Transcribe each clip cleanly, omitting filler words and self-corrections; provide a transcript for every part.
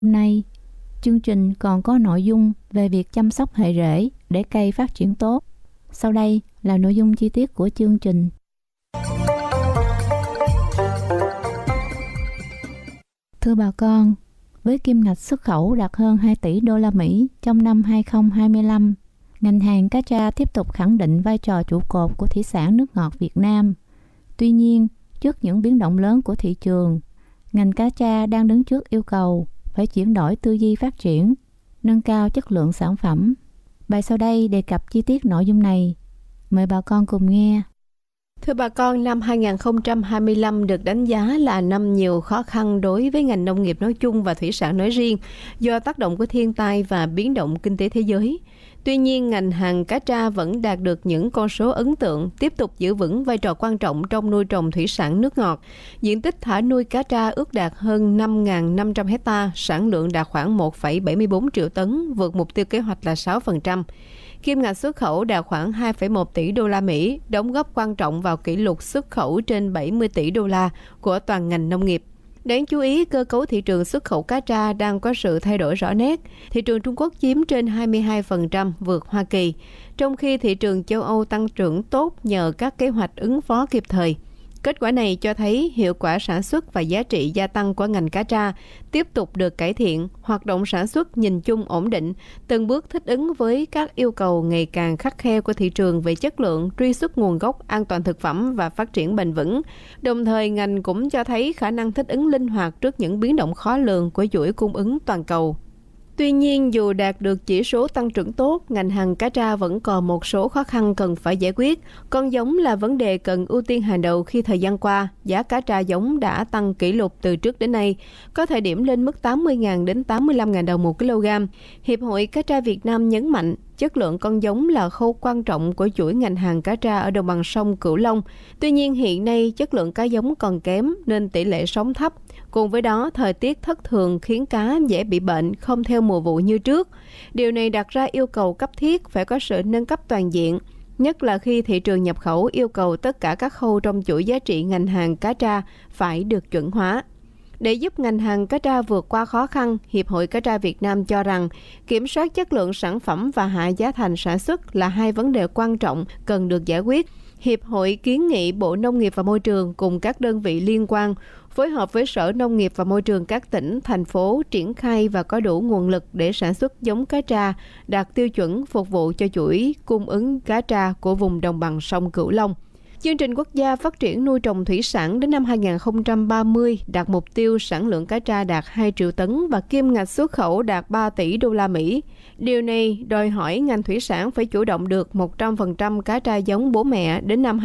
Hôm nay, chương trình còn có nội dung về việc chăm sóc hệ rễ để cây phát triển tốt. Sau đây là nội dung chi tiết của chương trình. Thưa bà con, với kim ngạch xuất khẩu đạt hơn 2 tỷ đô la Mỹ trong năm 2025, ngành hàng cá tra tiếp tục khẳng định vai trò trụ cột của thủy sản nước ngọt Việt Nam. Tuy nhiên, trước những biến động lớn của thị trường, ngành cá tra đang đứng trước yêu cầu phải chuyển đổi tư duy phát triển, nâng cao chất lượng sản phẩm. Bài sau đây đề cập chi tiết nội dung này. Mời bà con cùng nghe. Thưa bà con, năm 2025 được đánh giá là năm nhiều khó khăn đối với ngành nông nghiệp nói chung và thủy sản nói riêng do tác động của thiên tai và biến động kinh tế thế giới. Tuy nhiên, ngành hàng cá tra vẫn đạt được những con số ấn tượng, tiếp tục giữ vững vai trò quan trọng trong nuôi trồng thủy sản nước ngọt. Diện tích thả nuôi cá tra ước đạt hơn 5.500 hectare, sản lượng đạt khoảng 1,74 triệu tấn, vượt mục tiêu kế hoạch là 6%. Kim ngạch xuất khẩu đạt khoảng 2,1 tỷ đô la Mỹ, đóng góp quan trọng vào kỷ lục xuất khẩu trên 70 tỷ đô la của toàn ngành nông nghiệp. Đáng chú ý, cơ cấu thị trường xuất khẩu cá tra đang có sự thay đổi rõ nét. Thị trường Trung Quốc chiếm trên 22%, vượt Hoa Kỳ, trong khi thị trường châu Âu tăng trưởng tốt nhờ các kế hoạch ứng phó kịp thời. Kết quả này cho thấy hiệu quả sản xuất và giá trị gia tăng của ngành cá tra tiếp tục được cải thiện, hoạt động sản xuất nhìn chung ổn định, từng bước thích ứng với các yêu cầu ngày càng khắt khe của thị trường về chất lượng, truy xuất nguồn gốc, an toàn thực phẩm và phát triển bền vững. Đồng thời, ngành cũng cho thấy khả năng thích ứng linh hoạt trước những biến động khó lường của chuỗi cung ứng toàn cầu. Tuy nhiên, dù đạt được chỉ số tăng trưởng tốt, ngành hàng cá tra vẫn còn một số khó khăn cần phải giải quyết. Con giống là vấn đề cần ưu tiên hàng đầu khi thời gian qua, giá cá tra giống đã tăng kỷ lục từ trước đến nay, có thời điểm lên mức 80.000 đến 85.000 đồng một kg. Hiệp hội Cá tra Việt Nam nhấn mạnh, chất lượng con giống là khâu quan trọng của chuỗi ngành hàng cá tra ở đồng bằng sông Cửu Long. Tuy nhiên hiện nay chất lượng cá giống còn kém nên tỷ lệ sống thấp. Cùng với đó, thời tiết thất thường khiến cá dễ bị bệnh, không theo mùa vụ như trước. Điều này đặt ra yêu cầu cấp thiết phải có sự nâng cấp toàn diện, nhất là khi thị trường nhập khẩu yêu cầu tất cả các khâu trong chuỗi giá trị ngành hàng cá tra phải được chuẩn hóa. Để giúp ngành hàng cá tra vượt qua khó khăn, Hiệp hội Cá tra Việt Nam cho rằng kiểm soát chất lượng sản phẩm và hạ giá thành sản xuất là hai vấn đề quan trọng cần được giải quyết. Hiệp hội kiến nghị Bộ Nông nghiệp và Môi trường cùng các đơn vị liên quan phối hợp với Sở Nông nghiệp và Môi trường các tỉnh, thành phố triển khai và có đủ nguồn lực để sản xuất giống cá tra đạt tiêu chuẩn phục vụ cho chuỗi cung ứng cá tra của vùng đồng bằng sông Cửu Long. Chương trình quốc gia phát triển nuôi trồng thủy sản đến năm 2030 đạt mục tiêu sản lượng cá tra đạt 2 triệu tấn và kim ngạch xuất khẩu đạt 3 tỷ đô la Mỹ. Điều này đòi hỏi ngành thủy sản phải chủ động được 100% cá tra giống bố mẹ đến năm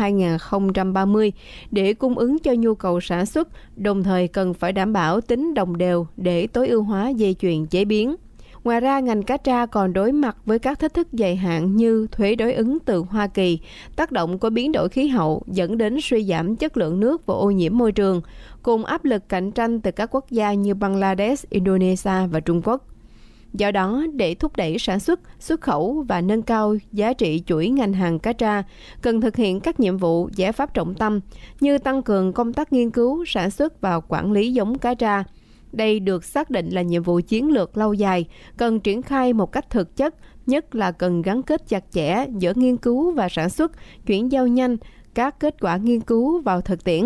2030 để cung ứng cho nhu cầu sản xuất, đồng thời cần phải đảm bảo tính đồng đều để tối ưu hóa dây chuyền chế biến. Ngoài ra, ngành cá tra còn đối mặt với các thách thức dài hạn như thuế đối ứng từ Hoa Kỳ, tác động của biến đổi khí hậu dẫn đến suy giảm chất lượng nước và ô nhiễm môi trường, cùng áp lực cạnh tranh từ các quốc gia như Bangladesh, Indonesia và Trung Quốc. Do đó, để thúc đẩy sản xuất, xuất khẩu và nâng cao giá trị chuỗi ngành hàng cá tra, cần thực hiện các nhiệm vụ, giải pháp trọng tâm như tăng cường công tác nghiên cứu, sản xuất và quản lý giống cá tra. Đây được xác định là nhiệm vụ chiến lược lâu dài, cần triển khai một cách thực chất, nhất là cần gắn kết chặt chẽ giữa nghiên cứu và sản xuất, chuyển giao nhanh các kết quả nghiên cứu vào thực tiễn.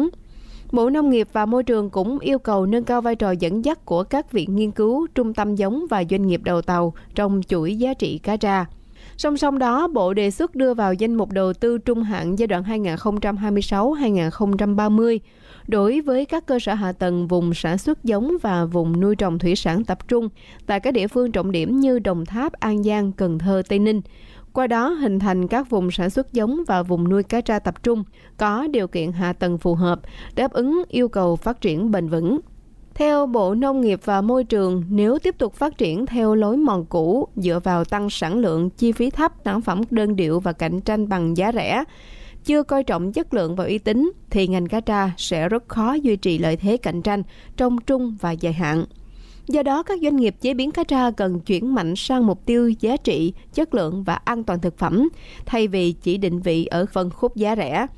Bộ Nông nghiệp và Môi trường cũng yêu cầu nâng cao vai trò dẫn dắt của các viện nghiên cứu, trung tâm giống và doanh nghiệp đầu tàu trong chuỗi giá trị cá tra. Song song đó, Bộ đề xuất đưa vào danh mục đầu tư trung hạn giai đoạn 2026-2030 đối với các cơ sở hạ tầng vùng sản xuất giống và vùng nuôi trồng thủy sản tập trung tại các địa phương trọng điểm như Đồng Tháp, An Giang, Cần Thơ, Tây Ninh. Qua đó hình thành các vùng sản xuất giống và vùng nuôi cá tra tập trung có điều kiện hạ tầng phù hợp, đáp ứng yêu cầu phát triển bền vững. Theo Bộ Nông nghiệp và Môi trường, nếu tiếp tục phát triển theo lối mòn cũ dựa vào tăng sản lượng, chi phí thấp, sản phẩm đơn điệu và cạnh tranh bằng giá rẻ, chưa coi trọng chất lượng và uy tín, thì ngành cá tra sẽ rất khó duy trì lợi thế cạnh tranh trong trung và dài hạn. Do đó, các doanh nghiệp chế biến cá tra cần chuyển mạnh sang mục tiêu giá trị, chất lượng và an toàn thực phẩm, thay vì chỉ định vị ở phân khúc giá rẻ.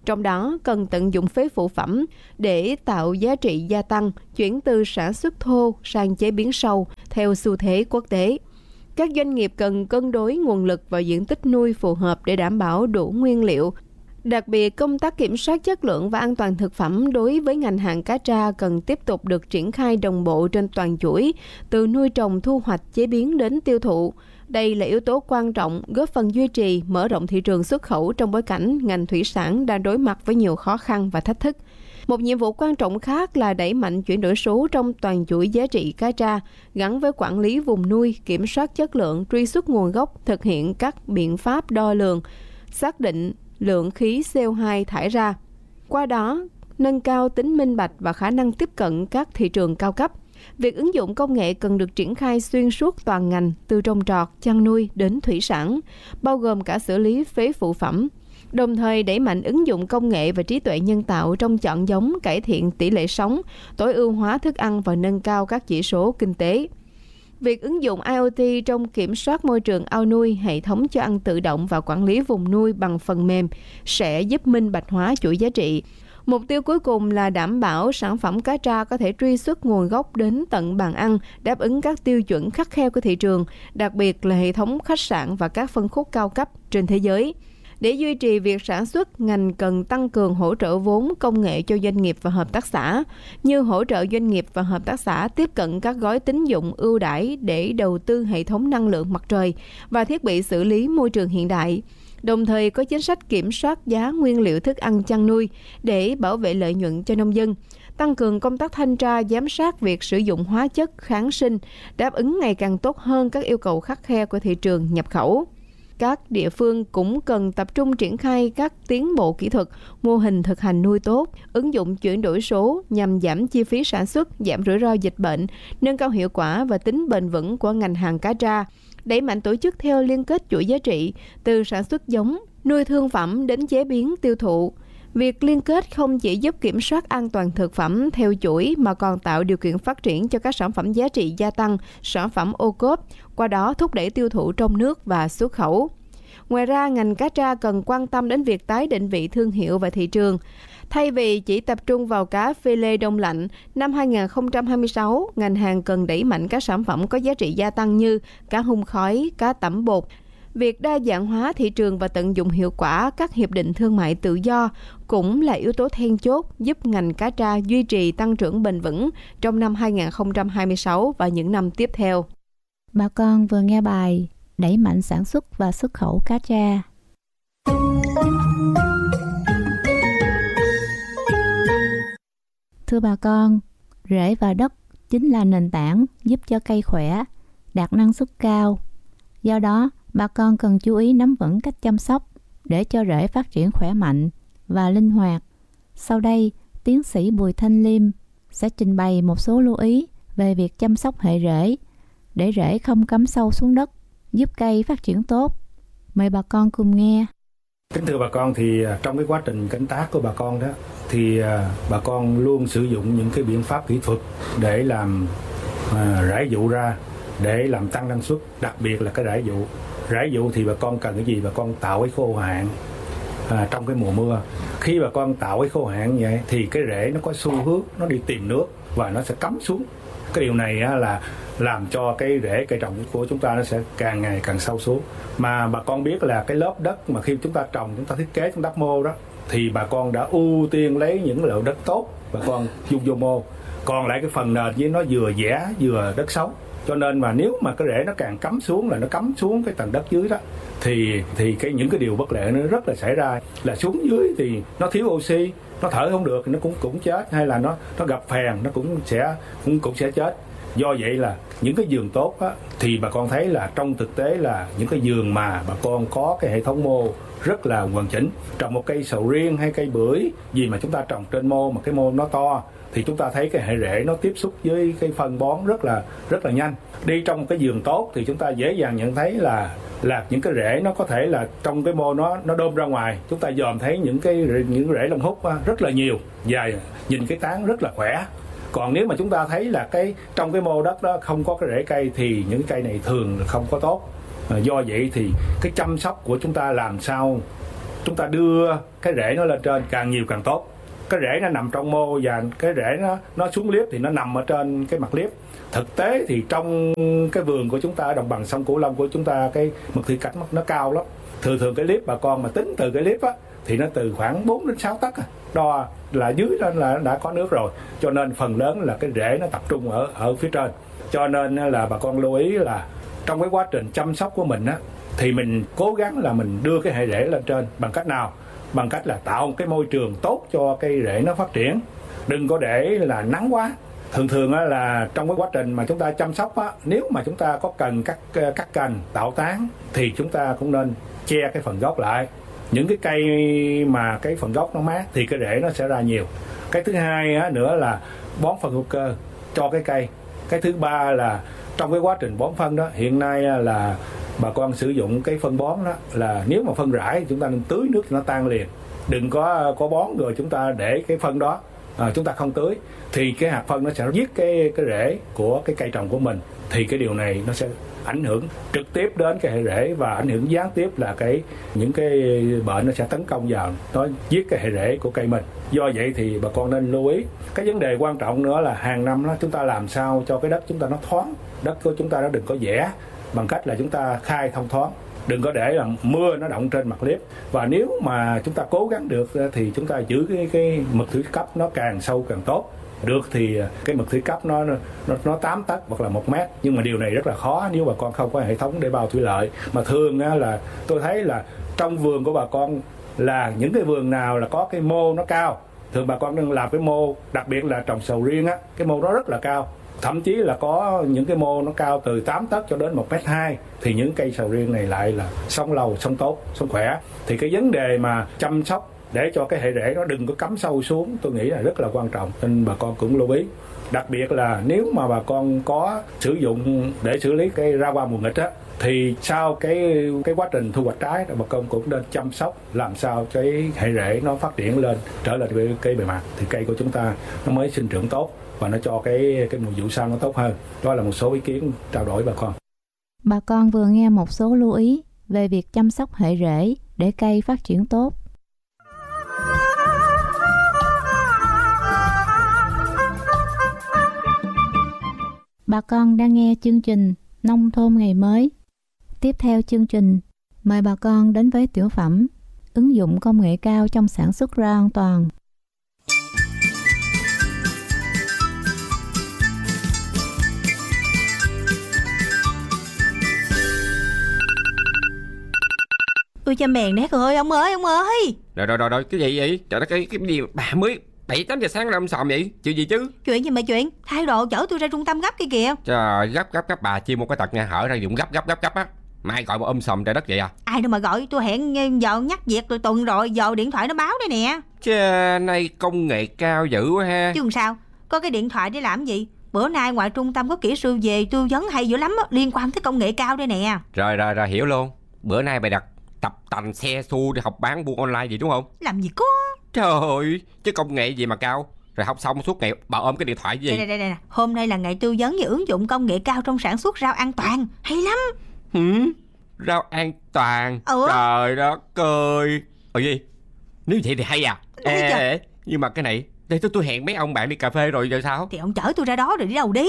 Trong đó cần tận dụng phế phụ phẩm để tạo giá trị gia tăng, chuyển từ sản xuất thô sang chế biến sâu theo xu thế quốc tế. Các doanh nghiệp cần cân đối nguồn lực và diện tích nuôi phù hợp để đảm bảo đủ nguyên liệu. Đặc biệt, công tác kiểm soát chất lượng và an toàn thực phẩm đối với ngành hàng cá tra cần tiếp tục được triển khai đồng bộ trên toàn chuỗi, từ nuôi trồng, thu hoạch, chế biến đến tiêu thụ. Đây là yếu tố quan trọng góp phần duy trì, mở rộng thị trường xuất khẩu trong bối cảnh ngành thủy sản đang đối mặt với nhiều khó khăn và thách thức. Một nhiệm vụ quan trọng khác là đẩy mạnh chuyển đổi số trong toàn chuỗi giá trị cá tra, gắn với quản lý vùng nuôi, kiểm soát chất lượng, truy xuất nguồn gốc, thực hiện các biện pháp đo lường, xác định lượng khí CO2 thải ra. Qua đó, nâng cao tính minh bạch và khả năng tiếp cận các thị trường cao cấp. Việc ứng dụng công nghệ cần được triển khai xuyên suốt toàn ngành, từ trồng trọt, chăn nuôi đến thủy sản, bao gồm cả xử lý phế phụ phẩm. Đồng thời đẩy mạnh ứng dụng công nghệ và trí tuệ nhân tạo trong chọn giống, cải thiện tỷ lệ sống, tối ưu hóa thức ăn và nâng cao các chỉ số kinh tế. Việc ứng dụng IoT trong kiểm soát môi trường ao nuôi, hệ thống cho ăn tự động và quản lý vùng nuôi bằng phần mềm sẽ giúp minh bạch hóa chuỗi giá trị. Mục tiêu cuối cùng là đảm bảo sản phẩm cá tra có thể truy xuất nguồn gốc đến tận bàn ăn, đáp ứng các tiêu chuẩn khắt khe của thị trường, đặc biệt là hệ thống khách sạn và các phân khúc cao cấp trên thế giới. Để duy trì việc sản xuất, ngành cần tăng cường hỗ trợ vốn công nghệ cho doanh nghiệp và hợp tác xã, như hỗ trợ doanh nghiệp và hợp tác xã tiếp cận các gói tín dụng ưu đãi để đầu tư hệ thống năng lượng mặt trời và thiết bị xử lý môi trường hiện đại. Đồng thời có chính sách kiểm soát giá nguyên liệu thức ăn chăn nuôi để bảo vệ lợi nhuận cho nông dân, tăng cường công tác thanh tra giám sát việc sử dụng hóa chất, kháng sinh, đáp ứng ngày càng tốt hơn các yêu cầu khắt khe của thị trường nhập khẩu. Các địa phương cũng cần tập trung triển khai các tiến bộ kỹ thuật, mô hình thực hành nuôi tốt, ứng dụng chuyển đổi số nhằm giảm chi phí sản xuất, giảm rủi ro dịch bệnh, nâng cao hiệu quả và tính bền vững của ngành hàng cá tra, đẩy mạnh tổ chức theo liên kết chuỗi giá trị, từ sản xuất giống, nuôi thương phẩm đến chế biến tiêu thụ. Việc liên kết không chỉ giúp kiểm soát an toàn thực phẩm theo chuỗi mà còn tạo điều kiện phát triển cho các sản phẩm giá trị gia tăng, sản phẩm ô cốp, qua đó thúc đẩy tiêu thụ trong nước và xuất khẩu. Ngoài ra, ngành cá tra cần quan tâm đến việc tái định vị thương hiệu và thị trường. Thay vì chỉ tập trung vào cá phi lê đông lạnh, năm 2026, ngành hàng cần đẩy mạnh các sản phẩm có giá trị gia tăng như cá hun khói, cá tẩm bột. Việc đa dạng hóa thị trường và tận dụng hiệu quả các hiệp định thương mại tự do cũng là yếu tố then chốt giúp ngành cá tra duy trì tăng trưởng bền vững trong năm 2026 và những năm tiếp theo. Bà con vừa nghe bài Đẩy mạnh sản xuất và xuất khẩu cá tra. Thưa bà con, rễ và đất chính là nền tảng giúp cho cây khỏe, đạt năng suất cao. Do đó, bà con cần chú ý nắm vững cách chăm sóc để cho rễ phát triển khỏe mạnh và linh hoạt. Sau đây, tiến sĩ Bùi Thanh Liêm sẽ trình bày một số lưu ý về việc chăm sóc hệ rễ để rễ không cắm sâu xuống đất, giúp cây phát triển tốt. Mời bà con cùng nghe. Kính thưa bà con, thì trong cái quá trình canh tác của bà con đó, thì bà con luôn sử dụng những cái biện pháp kỹ thuật để làm rễ dụ ra, để làm tăng năng suất, đặc biệt là cái rễ dụ. Rễ dụ thì bà con cần cái gì? Bà con tạo cái khô hạn trong cái mùa mưa. Khi bà con tạo cái khô hạn như vậy thì cái rễ nó có xu hướng nó đi tìm nước và nó sẽ cắm xuống. Cái điều này là làm cho cái rễ cây trồng của chúng ta nó sẽ càng ngày càng sâu xuống. Mà bà con biết là cái lớp đất mà khi chúng ta trồng, chúng ta thiết kế trong đất mô đó, thì bà con đã ưu tiên lấy những lượng đất tốt, bà con dùng vô mô. Còn lại cái phần nền với nó vừa dẻ vừa đất xấu. Cho nên mà nếu mà cái rễ nó càng cắm xuống, là nó cắm xuống cái tầng đất dưới đó, thì những cái điều bất lợi nó rất là xảy ra. Là xuống dưới thì nó thiếu oxy, nó thở không được thì nó cũng chết, hay là nó gặp phèn nó cũng sẽ chết. Do vậy là những cái vườn tốt á, thì bà con thấy là trong thực tế là những cái vườn mà bà con có cái hệ thống mô rất là hoàn chỉnh. Trồng một cây sầu riêng hay cây bưởi gì mà chúng ta trồng trên mô mà cái mô nó to, thì chúng ta thấy cái hệ rễ nó tiếp xúc với cái phân bón rất là nhanh. Đi trong một cái vườn tốt thì chúng ta dễ dàng nhận thấy là những cái rễ nó có thể là trong cái mô nó đơm ra ngoài, chúng ta dòm thấy những rễ lông hút rất là nhiều và nhìn cái tán rất là khỏe. Còn nếu mà chúng ta thấy là trong cái mô đất đó không có cái rễ cây thì những cây này thường không có tốt. Do vậy thì cái chăm sóc của chúng ta làm sao chúng ta đưa cái rễ nó lên trên càng nhiều càng tốt. Cái rễ nó nằm trong mô và cái rễ nó xuống liếp thì nó nằm ở trên cái mặt liếp. Thực tế thì trong cái vườn của chúng ta ở đồng bằng sông Cửu Long của chúng ta, cái mực thủy canh nó cao lắm. Thường cái liếp bà con mà tính từ cái liếp á thì nó từ khoảng 4 đến 6 tấc, đo là dưới lên là đã có nước rồi, cho nên phần lớn là cái rễ nó tập trung ở phía trên. Cho nên là bà con lưu ý là trong cái quá trình chăm sóc của mình á, thì mình cố gắng là mình đưa cái hệ rễ lên trên bằng cách nào? Bằng cách là tạo một cái môi trường tốt cho cây rễ nó phát triển, đừng có để là nắng quá. Thường là trong cái quá trình mà chúng ta chăm sóc á, nếu mà chúng ta có cần cắt cành tạo tán thì chúng ta cũng nên che cái phần gốc lại. Những cái cây mà cái phần gốc nó mát thì cái rễ nó sẽ ra nhiều. Cái thứ hai á, nữa là bón phân hữu cơ cho cái cây. Cái thứ ba là trong cái quá trình bón phân đó, hiện nay là bà con sử dụng cái phân bón đó là nếu mà phân rải thì chúng ta nên tưới nước cho nó tan liền. Đừng có bón rồi chúng ta để cái phân đó chúng ta không tưới thì cái hạt phân nó sẽ giết cái rễ của cái cây trồng của mình, thì cái điều này nó sẽ ảnh hưởng trực tiếp đến cái hệ rễ và ảnh hưởng gián tiếp là những cái bệnh nó sẽ tấn công vào, nó giết cái hệ rễ của cây mình. Do vậy thì bà con nên lưu ý cái vấn đề quan trọng nữa là hàng năm đó chúng ta làm sao cho cái đất chúng ta nó thoáng, đất của chúng ta nó đừng có dẻ, bằng cách là chúng ta khai thông thoáng, đừng có để là mưa nó đọng trên mặt liếp. Và nếu mà chúng ta cố gắng được thì chúng ta giữ cái mực thủy cấp nó càng sâu càng tốt. Được thì cái mực thủy cấp nó 8 tấc hoặc là 1 mét, nhưng mà điều này rất là khó nếu bà con không có hệ thống đê bao thủy lợi. Mà thường là tôi thấy là trong vườn của bà con là những cái vườn nào là có cái mô nó cao, thường bà con đang làm cái mô, đặc biệt là trồng sầu riêng á, cái mô đó rất là cao. Thậm chí là có những cái mô nó cao từ 8 tấc cho đến 1,2 m, thì những cây sầu riêng này lại là sống lâu, sống tốt, sống khỏe. Thì cái vấn đề mà chăm sóc để cho cái hệ rễ nó đừng có cắm sâu xuống, tôi nghĩ là rất là quan trọng, nên bà con cũng lưu ý. Đặc biệt là nếu mà bà con có sử dụng để xử lý cái ra hoa mùa nghịch á, thì sau cái quá trình thu hoạch trái, bà con cũng nên chăm sóc làm sao cái hệ rễ nó phát triển lên, trở lại cái bề mặt, thì cây của chúng ta nó mới sinh trưởng tốt và nó cho cái mùa vụ sau nó tốt hơn. Đó là một số ý kiến trao đổi bà con. Bà con vừa nghe một số lưu ý về việc chăm sóc hệ rễ để cây phát triển tốt. Bà con đang nghe chương trình Nông thôn ngày mới. Tiếp theo chương trình, mời bà con đến với tiểu phẩm ứng dụng công nghệ cao trong sản xuất rau an toàn. Ôi cha mèn nét rồi ông ơi. Rồi cái gì vậy? Trời đất, cái gì bà mới 7-8 giờ sáng làm sòm vậy? Chuyện gì chứ? Chuyện gì mà chuyện? Thay đồ chở tôi ra trung tâm gấp kia kìa. Trời, gấp bà chi một cái tật nghe hở ra dùng gấp á. Mai gọi một sòm trời đất vậy à? Ai đâu mà gọi, tôi hẹn giờ nhắc việc từ tuần rồi, giờ điện thoại nó báo đây nè. Chà, nay công nghệ cao dữ quá ha. Chứ làm sao? Có cái điện thoại để làm gì? Bữa nay ngoài trung tâm có kỹ sư về tư vấn hay dữ lắm á, liên quan tới công nghệ cao đây nè. Rồi hiểu luôn. Bữa nay bà đặt tập tành xe xu để học bán buôn online gì đúng không? Làm gì có. Trời ơi, chứ công nghệ gì mà cao. Rồi học xong suốt ngày bà ôm cái điện thoại gì? Đây nè. Hôm nay là ngày tư vấn về ứng dụng công nghệ cao trong sản xuất rau an toàn. Hay lắm. Rau an toàn? Ừ. Trời đất ơi. Gì? Nếu vậy thì hay à? Nhưng mà cái này để tôi hẹn mấy ông bạn đi cà phê rồi giờ sao? Thì ông chở tôi ra đó rồi đi đâu đi?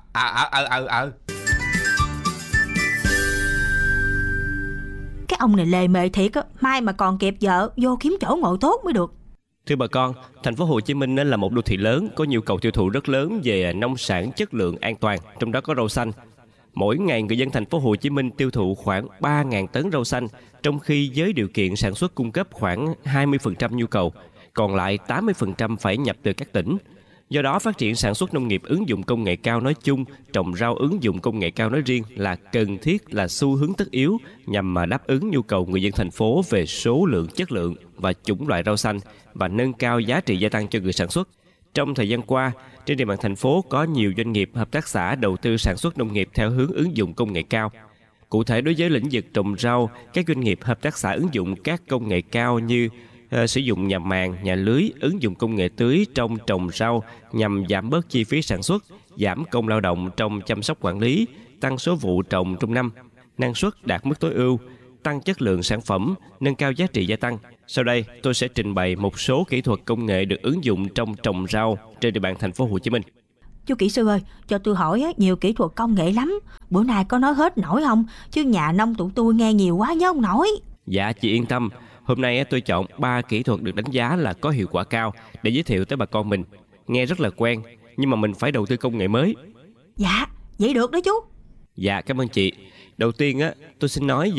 Cái ông này lề mề thiệt á, mai mà còn kịp vợ vô kiếm chỗ ngồi tốt mới được. Thưa bà con, thành phố Hồ Chí Minh là một đô thị lớn có nhu cầu tiêu thụ rất lớn về nông sản chất lượng an toàn, trong đó có rau xanh. Mỗi ngày người dân thành phố Hồ Chí Minh tiêu thụ khoảng 3.000 tấn rau xanh, trong khi với điều kiện sản xuất cung cấp khoảng 20% nhu cầu, còn lại 80% phải nhập từ các tỉnh. Do đó, phát triển sản xuất nông nghiệp ứng dụng công nghệ cao nói chung, trồng rau ứng dụng công nghệ cao nói riêng là cần thiết, là xu hướng tất yếu nhằm mà đáp ứng nhu cầu người dân thành phố về số lượng, chất lượng và chủng loại rau xanh và nâng cao giá trị gia tăng cho người sản xuất. Trong thời gian qua, trên địa bàn thành phố có nhiều doanh nghiệp, hợp tác xã đầu tư sản xuất nông nghiệp theo hướng ứng dụng công nghệ cao. Cụ thể, đối với lĩnh vực trồng rau, các doanh nghiệp, hợp tác xã ứng dụng các công nghệ cao như sử dụng nhà màng, nhà lưới, ứng dụng công nghệ tưới trong trồng rau nhằm giảm bớt chi phí sản xuất, giảm công lao động trong chăm sóc quản lý, tăng số vụ trồng trong năm, năng suất đạt mức tối ưu, tăng chất lượng sản phẩm, nâng cao giá trị gia tăng. Sau đây, tôi sẽ trình bày một số kỹ thuật công nghệ được ứng dụng trong trồng rau trên địa bàn thành phố Hồ Chí Minh. Chú kỹ sư ơi, cho tôi hỏi nhiều kỹ thuật công nghệ lắm. Bữa nay có nói hết nổi không? Chứ nhà nông tụi tôi nghe nhiều quá nhớ không nổi. Dạ, chị yên tâm. Hôm nay tôi chọn 3 kỹ thuật được đánh giá là có hiệu quả cao để giới thiệu tới bà con mình. Nghe rất là quen, nhưng mà mình phải đầu tư công nghệ mới. Dạ, vậy được đó chú. Dạ, cảm ơn chị. Đầu tiên tôi xin nói về